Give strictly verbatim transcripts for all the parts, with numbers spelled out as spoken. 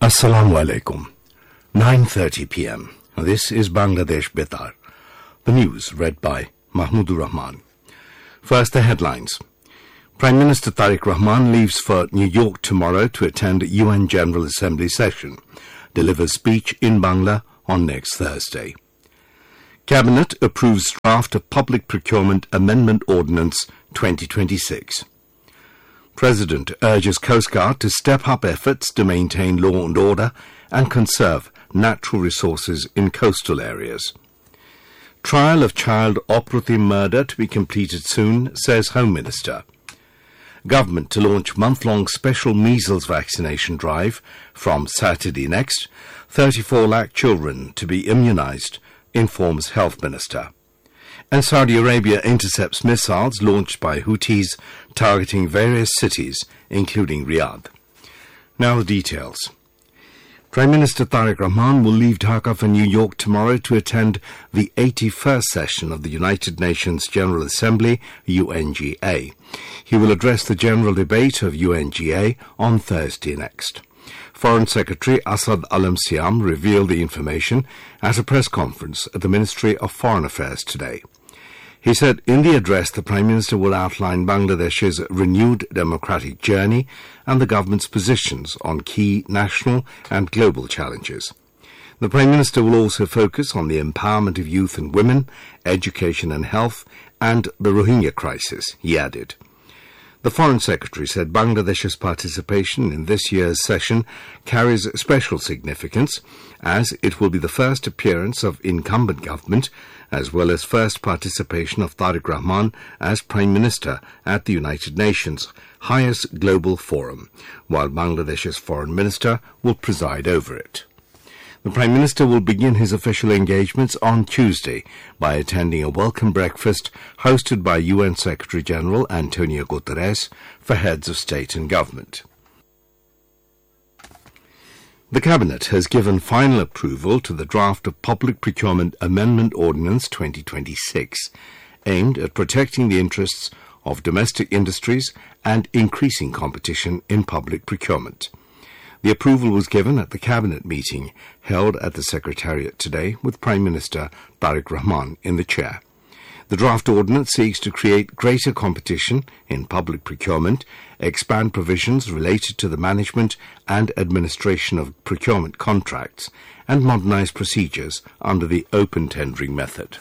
Assalamu alaikum. nine thirty p m This is Bangladesh Betar. The news read by Mahmudur Rahman. First, the headlines. Prime Minister Tariq Rahman leaves for New York tomorrow to attend U N General Assembly session. Delivers speech in Bangla on next Thursday. Cabinet approves draft of Public Procurement Amendment Ordinance twenty twenty-six. President urges Coast Guard to step up efforts to maintain law and order and conserve natural resources in coastal areas. Trial of child Opratim murder to be completed soon, says Home Minister. Government to launch month-long special measles vaccination drive from Saturday next. thirty-four lakh children to be immunized, informs Health Minister. And Saudi Arabia intercepts missiles launched by Houthis targeting various cities, including Riyadh. Now the details. Prime Minister Tariq Rahman will leave Dhaka for New York tomorrow to attend the eighty-first session of the United Nations General Assembly, U N G A. He will address the general debate of U N G A on Thursday next. Foreign Secretary Asad Alam Siam revealed the information at a press conference at the Ministry of Foreign Affairs today. He said in the address the Prime Minister will outline Bangladesh's renewed democratic journey and the government's positions on key national and global challenges. The Prime Minister will also focus on the empowerment of youth and women, education and health, and the Rohingya crisis, he added. The Foreign Secretary said Bangladesh's participation in this year's session carries special significance, as it will be the first appearance of incumbent government, as well as first participation of Tariq Rahman as Prime Minister at the United Nations' highest global forum, while Bangladesh's Foreign Minister will preside over it. The Prime Minister will begin his official engagements on Tuesday by attending a welcome breakfast hosted by U N Secretary-General Antonio Guterres for heads of state and government. The Cabinet has given final approval to the draft of Public Procurement Amendment Ordinance twenty twenty-six, aimed at protecting the interests of domestic industries and increasing competition in public procurement. The approval was given at the Cabinet meeting held at the Secretariat today with Prime Minister Tariq Rahman in the chair. The draft ordinance seeks to create greater competition in public procurement, expand provisions related to the management and administration of procurement contracts, and modernize procedures under the open tendering method.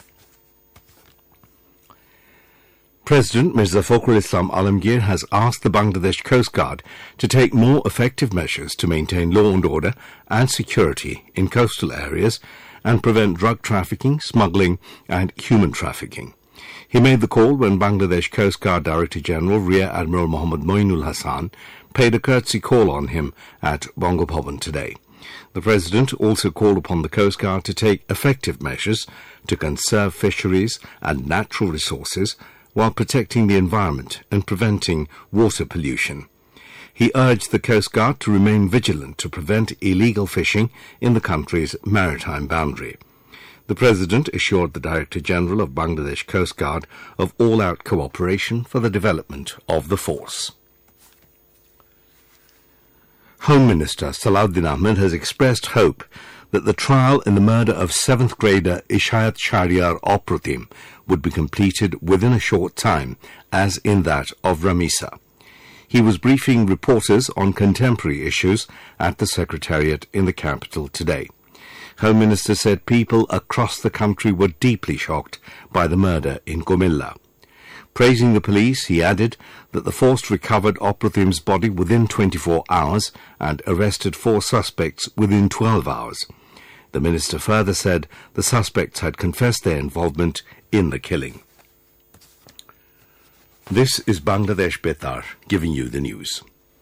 President Mirza Fakhrul Islam Alamgir has asked the Bangladesh Coast Guard to take more effective measures to maintain law and order and security in coastal areas and prevent drug trafficking, smuggling and human trafficking. He made the call when Bangladesh Coast Guard Director General Rear Admiral Mohammad Moinul Hassan paid a courtesy call on him at Bongo Bhavan today. The President also called upon the Coast Guard to take effective measures to conserve fisheries and natural resources while protecting the environment and preventing water pollution. He urged the Coast Guard to remain vigilant to prevent illegal fishing in the country's maritime boundary. The President assured the Director General of Bangladesh Coast Guard of all-out cooperation for the development of the force. Home Minister Salahuddin Ahmed has expressed hope that the trial in the murder of seventh grader Ishayat Shahryar Opratim would be completed within a short time, as in that of Ramisa. He was briefing reporters on contemporary issues at the Secretariat in the capital today. Home Minister said people across the country were deeply shocked by the murder in Gomilla. Praising the police, he added that the force recovered Opratim's body within twenty-four hours and arrested four suspects within twelve hours. The minister further said the suspects had confessed their involvement in the killing. This is Bangladesh Betar giving you the news.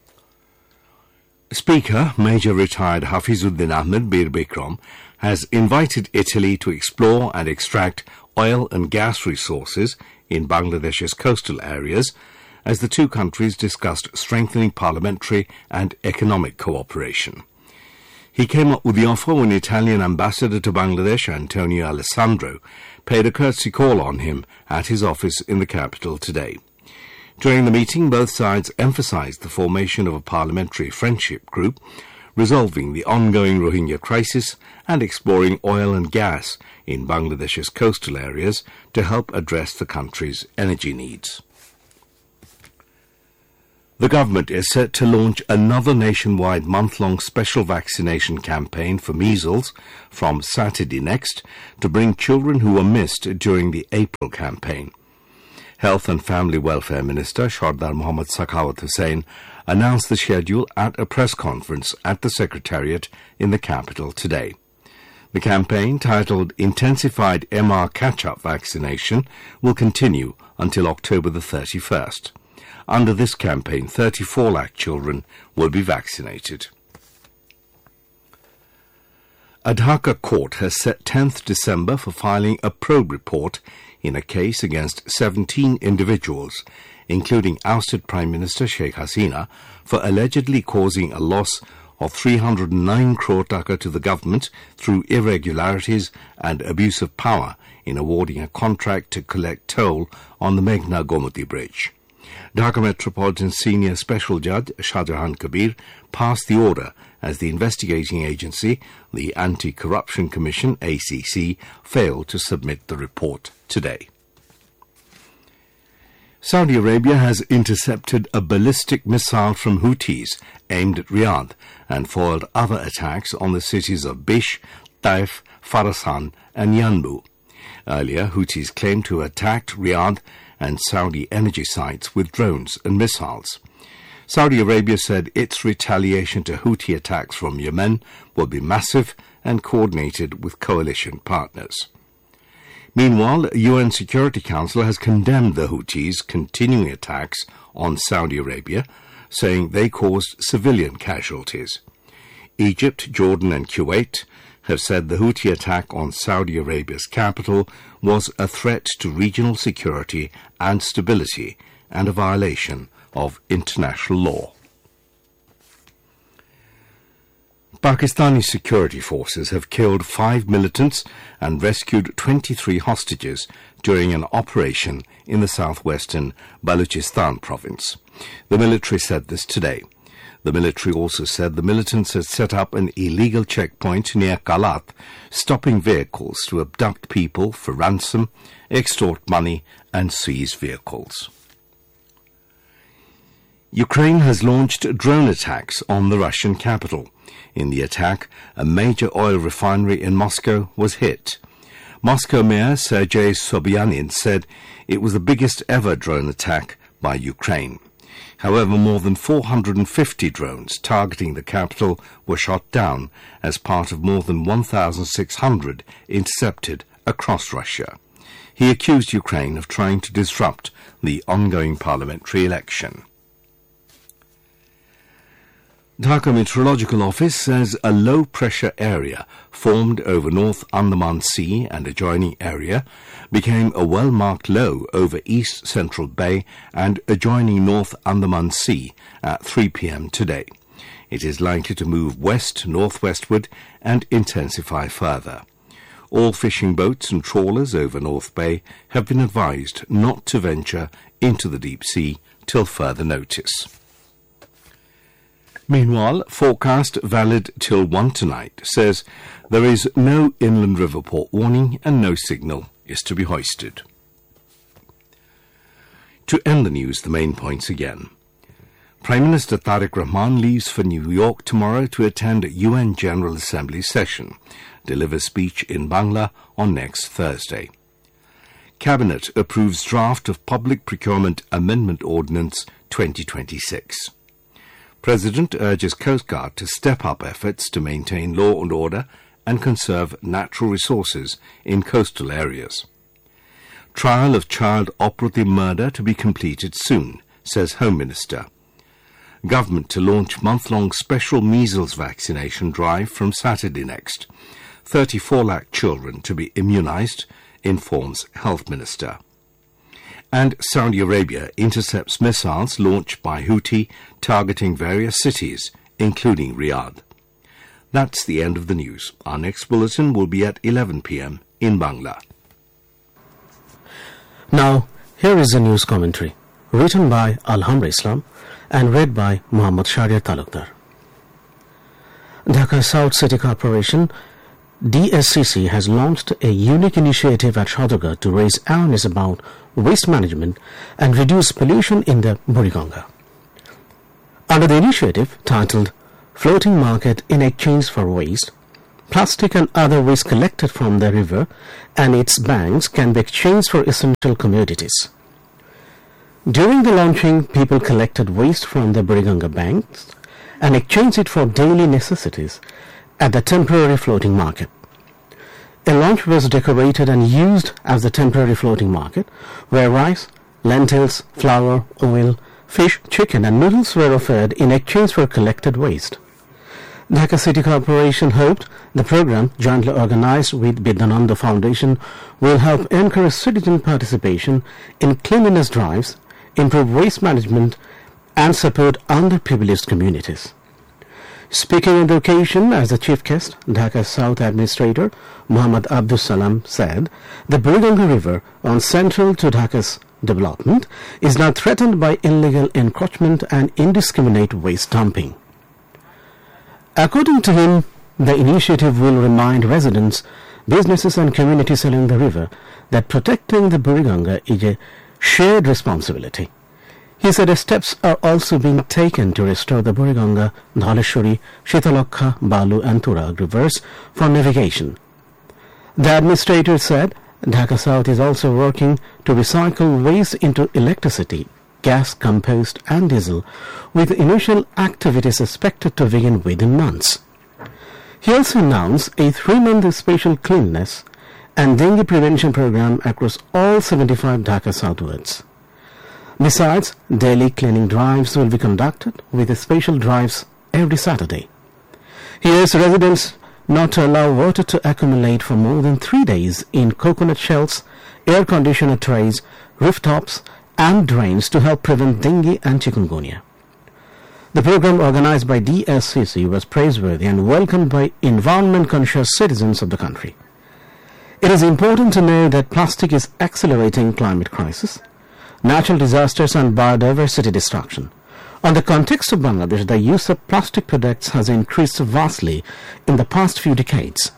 Speaker, Major Retired Hafizuddin Ahmed Bir Bikram, has invited Italy to explore and extract oil and gas resources in Bangladesh's coastal areas as the two countries discussed strengthening parliamentary and economic cooperation. He came up with the offer when Italian Ambassador to Bangladesh, Antonio Alessandro, paid a courtesy call on him at his office in the capital today. During the meeting, both sides emphasized the formation of a parliamentary friendship group, resolving the ongoing Rohingya crisis and exploring oil and gas in Bangladesh's coastal areas to help address the country's energy needs. The government is set to launch another nationwide month-long special vaccination campaign for measles from Saturday next to bring children who were missed during the April campaign. Health and Family Welfare Minister Sardar Mohammad Sakhawat Hussain announced the schedule at a press conference at the Secretariat in the capital today. The campaign, titled Intensified M R Catch-up Vaccination, will continue until October the thirty-first. Under this campaign, thirty-four lakh children will be vaccinated. A Dhaka court has set tenth December for filing a probe report in a case against seventeen individuals, including ousted Prime Minister Sheikh Hasina, for allegedly causing a loss of three hundred nine crore taka to the government through irregularities and abuse of power in awarding a contract to collect toll on the Meghna Gomati Bridge. Dhaka Metropolitan Senior Special Judge Shahjahan Kabir passed the order as the investigating agency, the Anti-Corruption Commission, A C C, failed to submit the report today. Saudi Arabia has intercepted a ballistic missile from Houthis aimed at Riyadh and foiled other attacks on the cities of Bish, Taif, Farasan and Yanbu. Earlier, Houthis claimed to have attacked Riyadh and Saudi energy sites with drones and missiles. Saudi Arabia said its retaliation to Houthi attacks from Yemen will be massive and coordinated with coalition partners. Meanwhile, the U N Security Council has condemned the Houthis' continuing attacks on Saudi Arabia, saying they caused civilian casualties. Egypt, Jordan and Kuwait have said the Houthi attack on Saudi Arabia's capital was a threat to regional security and stability and a violation of international law. Pakistani security forces have killed five militants and rescued twenty-three hostages during an operation in the southwestern Balochistan province. The military said this today. The military also said the militants had set up an illegal checkpoint near Kalat, stopping vehicles to abduct people for ransom, extort money and seize vehicles. Ukraine has launched drone attacks on the Russian capital. In the attack, a major oil refinery in Moscow was hit. Moscow Mayor Sergei Sobyanin said it was the biggest ever drone attack by Ukraine. However, more than four hundred fifty drones targeting the capital were shot down as part of more than one thousand six hundred intercepted across Russia. He accused Ukraine of trying to disrupt the ongoing parliamentary election. Dhaka Meteorological Office says a low-pressure area formed over North Andaman Sea and adjoining area became a well-marked low over East Central Bay and adjoining North Andaman Sea at three p.m. today. It is likely to move west-northwestward and intensify further. All fishing boats and trawlers over North Bay have been advised not to venture into the deep sea till further notice. Meanwhile, forecast valid till one tonight says there is no inland river port warning and no signal is to be hoisted. To end the news, the main points again. Prime Minister Tariq Rahman leaves for New York tomorrow to attend a U N General Assembly session, deliver speech in Bangla on next Thursday. Cabinet approves draft of Public Procurement Amendment Ordinance twenty twenty-six. President urges Coast Guard to step up efforts to maintain law and order and conserve natural resources in coastal areas. Trial of child operative murder to be completed soon, says Home Minister. Government to launch month-long special measles vaccination drive from Saturday next. thirty-four lakh children to be immunized, informs Health Minister. And Saudi Arabia intercepts missiles launched by Houthi targeting various cities, including Riyadh. That's the end of the news. Our next bulletin will be at eleven p.m. in Bangla. Now, here is a news commentary, written by Alhamra Islam and read by Muhammad Shahriar Talukdar. Dhaka South City Corporation, D S C C, has launched a unique initiative at Shodhgarh to raise awareness about waste management and reduce pollution in the Buriganga. Under the initiative, titled Floating Market in Exchange for Waste, plastic and other waste collected from the river and its banks can be exchanged for essential commodities. During the launching, people collected waste from the Buriganga banks and exchanged it for daily necessities at the temporary floating market. A launch was decorated and used as the temporary floating market, where rice, lentils, flour, oil, fish, chicken and noodles were offered in exchange for collected waste. Dhaka City Corporation hoped the program, jointly organized with Bidyananda Foundation, will help encourage citizen participation in cleanliness drives, improve waste management and support underprivileged communities. Speaking on the occasion as the chief guest, Dhaka South Administrator Muhammad Abdul Salam said the Buriganga River, on central to Dhaka's development, is now threatened by illegal encroachment and indiscriminate waste dumping. According to him, the initiative will remind residents, businesses and communities along the river that protecting the Buriganga is a shared responsibility. He said steps are also being taken to restore the Buriganga, Dhaleshwari, Shitalokha, Balu and Turag rivers for navigation. The administrator said Dhaka South is also working to recycle waste into electricity, gas, compost and diesel, with initial activities expected to begin within months. He also announced a three-month special cleanliness and dengue prevention program across all seventy-five Dhaka South wards. Besides, daily cleaning drives will be conducted with special drives every Saturday. He urged residents not to allow water to accumulate for more than three days in coconut shells, air conditioner trays, rooftops and drains to help prevent dengue and chikungunya. The program organized by D S C C was praiseworthy and welcomed by environment-conscious citizens of the country. It is important to know that plastic is accelerating climate crisis, natural disasters and biodiversity destruction. On the context of Bangladesh, the use of plastic products has increased vastly in the past few decades.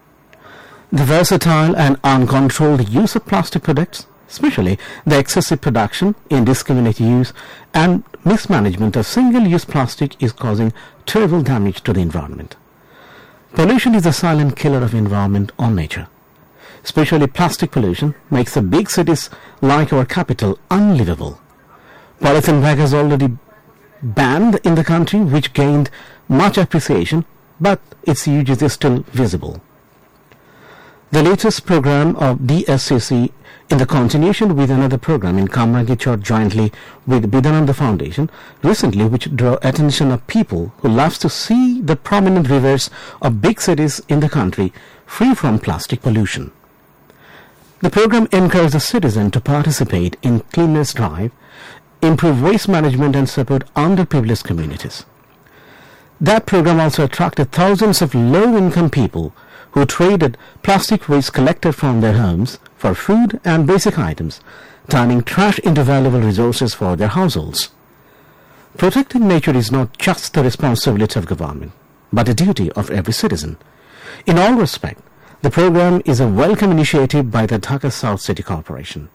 The versatile and uncontrolled use of plastic products, especially the excessive production, indiscriminate use and mismanagement of single-use plastic, is causing terrible damage to the environment. Pollution is a silent killer of environment or nature. Especially plastic pollution makes the big cities like our capital unlivable. Polythene bag is already banned in the country, which gained much appreciation, but its use is still visible. The latest program of D S C C, in the continuation with another program in Kamrangichor jointly with Bidyananda Foundation, recently, which drew attention of people who loves to see the prominent rivers of big cities in the country free from plastic pollution. The program encourages citizens to participate in cleanliness drive, improve waste management and support underprivileged communities. That program also attracted thousands of low-income people who traded plastic waste collected from their homes for food and basic items, turning trash into valuable resources for their households. Protecting nature is not just the responsibility of government, but a duty of every citizen. In all respects, the program is a welcome initiative by the Dhaka South City Corporation.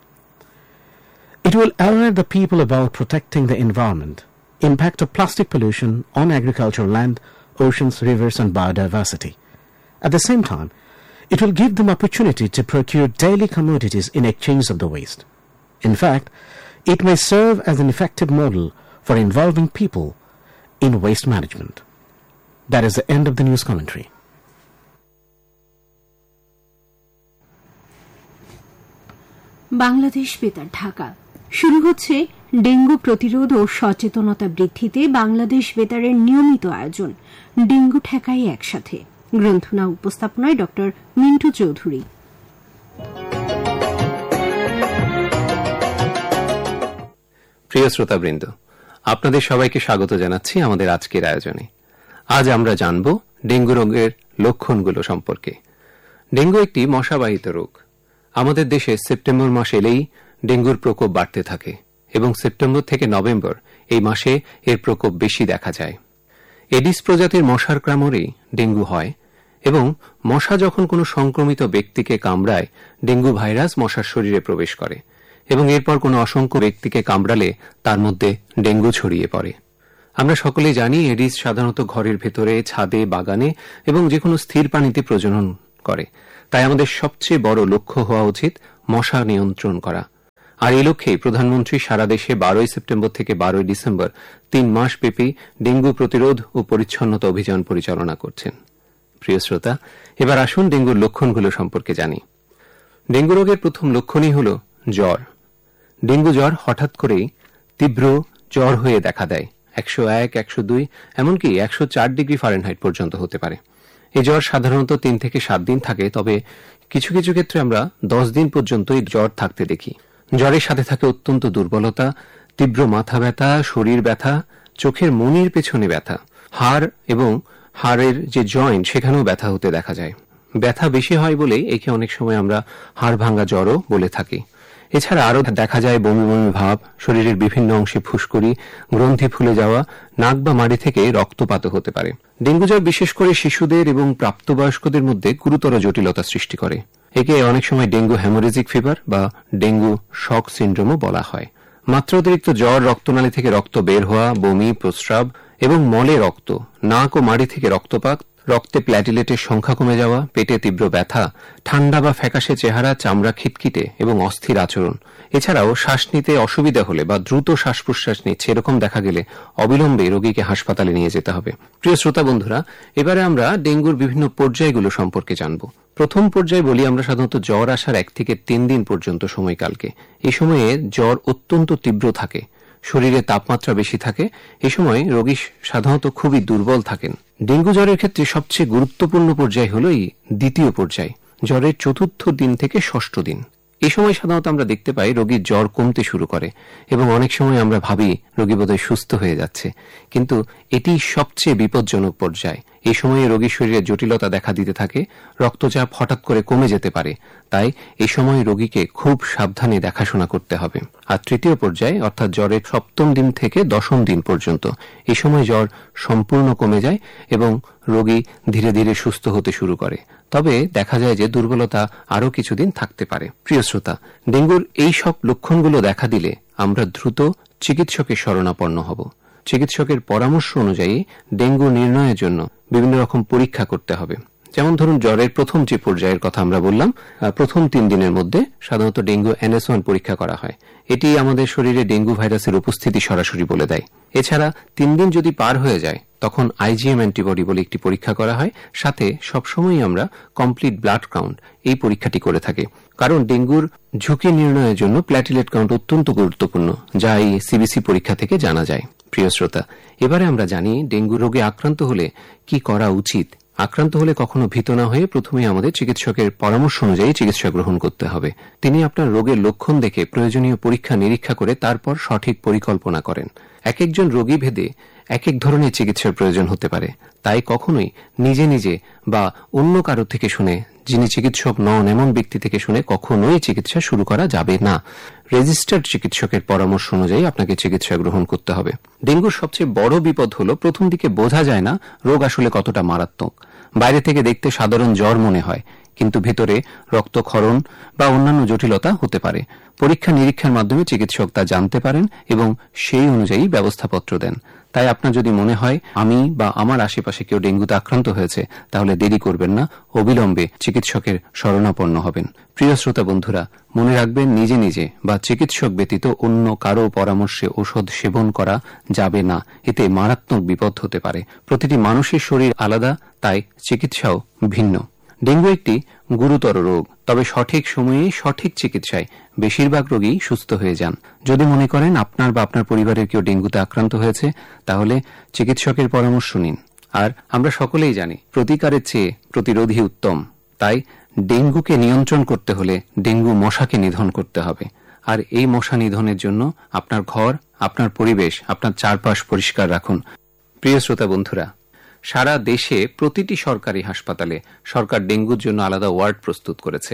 It will aware the people about protecting the environment, impact of plastic pollution on agricultural land, oceans, rivers and biodiversity. At the same time, it will give them opportunity to procure daily commodities in exchange of the waste. In fact, it may serve as an effective model for involving people in waste management. That is the end of the news commentary. Bangladesh বেতার ঢাকা শুরু হচ্ছে dengue প্রতিরোধ ও সচেতনতা বৃদ্ধিতে বাংলাদেশ বেতারের নিয়মিত আয়োজন dengue ঠেকাই একসাথে। গ্রন্থনা উপস্থাপনায় ডক্টর মিন্টু চৌধুরী। প্রিয় শ্রোতাবৃন্দ, আপনাদের সবাইকে স্বাগত জানাচ্ছি আমাদের আজকের আয়োজনে। আজ আমরা জানব ডেঙ্গু রোগের লক্ষণগুলো সম্পর্কে। ডেঙ্গু একটি মশাবাহিত রোগ। আমাদের দেশে সেপ্টেম্বর মাস এলেই ডেঙ্গুর প্রকোপ বাড়তে থাকে এবং সেপ্টেম্বর থেকে নভেম্বর এই মাসে এর প্রকোপ বেশি দেখা যায়। এডিস প্রজাতির মশার কামড়েই ডেঙ্গু হয় এবং মশা যখন কোনো সংক্রমিত ব্যক্তিকে কামড়ায় ডেঙ্গু ভাইরাস মশার শরীরে প্রবেশ করে এবং এরপর কোনো অসংখ্য ব্যক্তিকে কামড়ালে তার মধ্যে ডেঙ্গু ছড়িয়ে পড়ে। আমরা সকলেই জানি এডিস সাধারণত ঘরের ভেতরে, ছাদে, বাগানে এবং যে কোনো স্থির পানিতে প্রজনন করে। তাই আমাদের সবচেয়ে বড় লক্ষ্য হওয়া উচিত মশা নিয়ন্ত্রণ করা। আর এই লক্ষ্যেই প্রধানমন্ত্রী সারা দেশে বারোই সেপ্টেম্বর থেকে বারোই ডিসেম্বর তিন মাস ব্যাপী ডেঙ্গু প্রতিরোধ ও পরিচ্ছন্নতা অভিযান পরিচালনা করছেন। প্রিয় শ্রোতা, এবার আসুন ডেঙ্গুর লক্ষণগুলো সম্পর্কে জানি। ডেঙ্গু রোগের প্রথম লক্ষণই হল জ্বর। ডেঙ্গু জ্বর হঠাৎ করেই তীব্র জ্বর হয়ে দেখা দেয়। একশো এক, একশো দুই, এমনকি একশো চার ডিগ্রি ফারেনহাইট পর্যন্ত হতে পারে। এই জ্বর সাধারণত তিন থেকে সাত দিন থাকে, তবে কিছু কিছু ক্ষেত্রে আমরা দশ দিন পর্যন্ত এই জ্বর থাকতে দেখি। জ্বরের সাথে থাকে অত্যন্ত দুর্বলতা, তীব্র মাথা ব্যথা, শরীর ব্যথা, চোখের মনির পেছনে ব্যথা, হাড় এবং হাড়ের যে জয়েন্ট সেখানেও ব্যথা হতে দেখা যায়। ব্যথা বেশি হয় বলেই একে অনেক সময় আমরা হাড় ভাঙা জ্বরও বলে থাকি। এছাড়া আরও দেখা যায় বমি বমি ভাব, শরীরের বিভিন্ন অংশে ফুসকুড়ি, গ্রন্থি ফুলে যাওয়া, নাক বা মাড়ি থেকে রক্তপাতও হতে পারে। ডেঙ্গু জ্বর বিশেষ করে শিশুদের এবং প্রাপ্তবয়স্কদের মধ্যে গুরুতর জটিলতা সৃষ্টি করে। একে অনেক সময় ডেঙ্গু হ্যামোরেজিক ফিভার বা ডেঙ্গু শক সিন্ড্রোমও বলা হয়। মাত্রা অতিরিক্ত জ্বর, রক্তনালী থেকে রক্ত বের হওয়া, বমি, প্রস্রাব এবং মলে রক্ত, নাক ও মাড়ি থেকে রক্তপাত, রক্তে প্ল্যাটিলেটের সংখ্যা কমে যাওয়া, পেটে তীব্র ব্যথা, ঠান্ডা বা ফ্যাকাশে চেহারা, চামড়া খিটখিটে এবং অস্থির আচরণ। এছাড়াও শ্বাস নিতে অসুবিধা হলে বা দ্রুত শ্বাস প্রশ্বাস নিচ্ছে এরকম দেখা গেলে অবিলম্বে রোগীকে হাসপাতালে নিয়ে যেতে হবে। প্রিয় শ্রোতা বন্ধুরা, এবারে আমরা ডেঙ্গুর বিভিন্ন পর্যায়গুলো সম্পর্কে জানব। প্রথম পর্যায়ে বলি আমরা সাধারণত জ্বর আসার এক থেকে তিন দিন পর্যন্ত সময়কালকে। এই সময়ে জ্বর অত্যন্ত তীব্র থাকে, শরীরে তাপমাত্রা বেশি থাকে। এই সময় রোগী সাধারণত খুবই দুর্বল থাকেন। ডেঙ্গু জ্বরের ক্ষেত্রে সবচেয়ে গুরুত্বপূর্ণ পর্যায় হল এই দ্বিতীয় পর্যায়, জ্বরের চতুর্থ দিন থেকে ষষ্ঠ দিন। এই সময় সাধারণত আমরা দেখতে পাই রোগীর জ্বর কমতে শুরু করে এবং অনেক সময় আমরা ভাবি রোগী বোধহয় সুস্থ হয়ে যাচ্ছে, কিন্তু এটি সবচেয়ে বিপজ্জনক পর্যায়। এই সময়ে রোগীর শরীরে জটিলতা দেখা দিতে থাকে, রক্তচাপ হঠাৎ করে কমে যেতে পারে। তাই এই সময় রোগীকে খুব সাবধানে দেখাশোনা করতে হবে। আর তৃতীয় পর্যায়ে অর্থাৎ জ্বরের সপ্তম দিন থেকে দশম দিন পর্যন্ত এই সময় জ্বর সম্পূর্ণ কমে যায় এবং রোগী ধীরে ধীরে সুস্থ হতে শুরু করে। তবে দেখা যায় যে দুর্বলতা আরও কিছুদিন থাকতে পারে। প্রিয় শ্রোতা, ডেঙ্গুর এই সব লক্ষণগুলো দেখা দিলে আমরা দ্রুত চিকিৎসকের শরণাপন্ন হব। চিকিৎসকের পরামর্শ অনুযায়ী ডেঙ্গু নির্ণয়ের জন্য বিভিন্ন রকম পরীক্ষা করতে হবে। যেমন ধরুন, জ্বরের প্রথম যে পর্যায়ের কথা আমরা বললাম, প্রথম তিন দিনের মধ্যে সাধারণত ডেঙ্গু এনএস ওয়ান পরীক্ষা করা হয়। এটি আমাদের শরীরে ডেঙ্গু ভাইরাসের উপস্থিতি সরাসরি বলে দেয়। এছাড়া তিন দিন যদি পার হয়ে যায় তখন আইজিএম অ্যান্টিবডি বলে একটি পরীক্ষা করা হয়। সাথে সবসময় আমরা কমপ্লিট ব্লাড কাউন্ট এই পরীক্ষাটি করে থাকি, কারণ ডেঙ্গুর ঝুঁকি নির্ণয়ের জন্য প্ল্যাটিলেট কাউন্ট অত্যন্ত গুরুত্বপূর্ণ, যা এই সিবিসি পরীক্ষা থেকে জানা যায়। প্রিয় শ্রোতা, এবারে আমরা জানি ডেঙ্গু রোগে আক্রান্ত হলে কি করা উচিত। আক্রান্ত হলে কখনো ভীত না হয়ে প্রথমে আমাদের চিকিৎসকের পরামর্শ অনুযায়ী চিকিৎসা গ্রহণ করতে হবে। তিনি আপনার রোগের লক্ষণ দেখে প্রয়োজনীয় পরীক্ষা নিরীক্ষা করে তারপর সঠিক পরিকল্পনা করেন। এক একজন রোগী ভেদে এক এক ধরনের চিকিৎসার প্রয়োজন হতে পারে। তাই কখনোই নিজে নিজে বা অন্য কারো থেকে শুনে, যিনি চিকিৎসক নন এমন ব্যক্তি থেকে শুনে কখনোই চিকিৎসা শুরু করা যাবে না। রেজিস্টার্ড চিকিৎসকের পরামর্শ অনুযায়ী আপনাকে চিকিৎসা গ্রহণ করতে হবে। ডেঙ্গুর সবচেয়ে বড় বিপদ হল প্রথম দিকে বোঝা যায় না রোগ আসলে কতটা মারাত্মক। বাইরে থেকে দেখতে সাধারণ জ্বর মনে হয়, কিন্তু ভিতরে রক্তক্ষরণ বা অন্যান্য জটিলতা হতে পারে। পরীক্ষা নিরীক্ষার মাধ্যমে চিকিৎসক তা জানতে পারেন এবং সেই অনুযায়ী ব্যবস্থাপত্র দেন। তাই আপনার যদি মনে হয় আমি বা আমার আশেপাশে কেউ ডেঙ্গুতে আক্রান্ত হয়েছে, তাহলে দেরি করবেন না, অবিলম্বে চিকিৎসকের শরণাপন্ন হবেন। প্রিয় শ্রোতা বন্ধুরা, মনে রাখবেন নিজে নিজে বা চিকিৎসক ব্যতীত অন্য কারো পরামর্শে ঔষধ সেবন করা যাবে না। এতে মারাত্মক বিপদ হতে পারে। প্রতিটি মানুষের শরীর আলাদা, তাই চিকিৎসাও ভিন্ন। ডেঙ্গু একটি গুরুতর রোগ, তবে সঠিক সময়ে সঠিক চিকিৎসায় বেশিরভাগ রোগী সুস্থ হয়ে যান। যদি মনে করেন আপনার বা আপনার পরিবারের কেউ ডেঙ্গুতে আক্রান্ত হয়েছে, তাহলে চিকিৎসকের পরামর্শ নিন। আর আমরা সকলেই জানি প্রতিকারের চেয়ে প্রতিরোধই উত্তম। তাই ডেঙ্গুকে নিয়ন্ত্রণ করতে হলে ডেঙ্গু মশাকে নিধন করতে হবে। আর এই মশা নিধনের জন্য আপনার ঘর, আপনার পরিবেশ, আপনার চারপাশ পরিষ্কার রাখুন। প্রিয় শ্রোতা বন্ধুরা, সারা দেশে প্রতিটি সরকারি হাসপাতালে সরকার ডেঙ্গুর জন্য আলাদা ওয়ার্ড প্রস্তুত করেছে।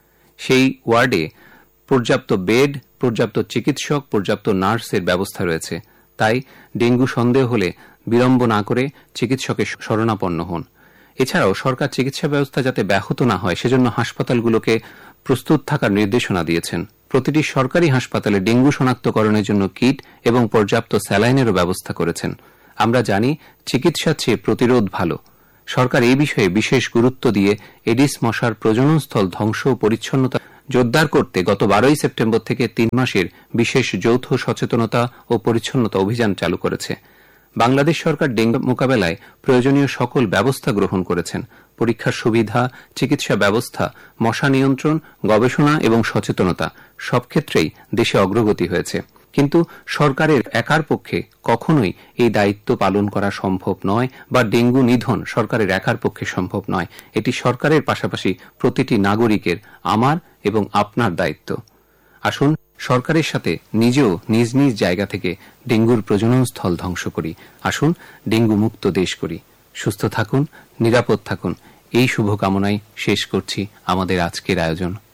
সেই ওয়ার্ডে পর্যাপ্ত বেড, পর্যাপ্ত চিকিৎসক, পর্যাপ্ত নার্সের ব্যবস্থা রয়েছে। তাই ডেঙ্গু সন্দেহ হলে বিলম্ব না করে চিকিৎসকের শরণাপন্ন হন। এছাড়াও সরকার চিকিৎসা ব্যবস্থা যাতে ব্যাহত না হয় সেজন্য হাসপাতালগুলোকে প্রস্তুত থাকার নির্দেশনা দিয়েছেন। প্রতিটি সরকারি হাসপাতালে ডেঙ্গু শনাক্তকরণের জন্য কিট এবং পর্যাপ্ত স্যালাইনেরও ব্যবস্থা করেছেন। আমরা জানি চিকিৎসার চেয়ে প্রতিরোধ ভালো। সরকার এই বিষয়ে বিশেষ গুরুত্ব দিয়ে এডিস মশার প্রজননস্থল ধ্বংস ও পরিচ্ছন্নতা জোরদার করতে গত বারোই সেপ্টেম্বর থেকে তিন মাসের বিশেষ যৌথ সচেতনতা ও পরিচ্ছন্নতা অভিযান চালু করেছে। বাংলাদেশ সরকার ডেঙ্গু মোকাবেলায় প্রয়োজনীয় সকল ব্যবস্থা গ্রহণ করেছেন। পরীক্ষার সুবিধা, চিকিৎসা ব্যবস্থা, মশা নিয়ন্ত্রণ, গবেষণা এবং সচেতনতা সব ক্ষেত্রেই দেশে অগ্রগতি হয়েছে। কিন্তু সরকারের একার পক্ষে কখনোই এই দায়িত্ব পালন করা সম্ভব নয় বা ডেঙ্গু নিধন সরকারের একার পক্ষে সম্ভব নয়। এটি সরকারের পাশাপাশি প্রতিটি নাগরিকের, আমার এবং আপনার দায়িত্ব। আসুন সরকারের সাথে নিজেও নিজ নিজ জায়গা থেকে ডেঙ্গুর প্রজনন স্থল ধ্বংস করি। আসুন ডেঙ্গু মুক্ত দেশ করি। সুস্থ থাকুন, নিরাপদ থাকুন, এই শুভকামনায় শেষ করছি আমাদের আজকের আয়োজন।